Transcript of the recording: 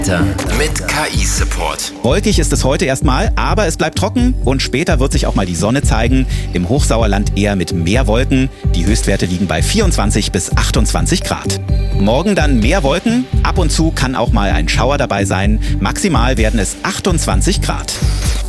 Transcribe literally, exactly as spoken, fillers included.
Mit K I-Support. Wolkig ist es heute erstmal, aber es bleibt trocken und später wird sich auch mal die Sonne zeigen. Im Hochsauerland eher mit mehr Wolken. Die Höchstwerte liegen bei vierundzwanzig bis achtundzwanzig Grad. Morgen dann mehr Wolken. Ab und zu kann auch mal ein Schauer dabei sein. Maximal werden es achtundzwanzig Grad.